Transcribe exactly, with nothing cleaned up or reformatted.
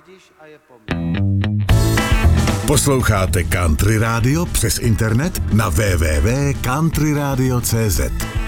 vidíš a je po mně. Posloucháte Country Radio přes internet na w w w tečka country radio tečka c z.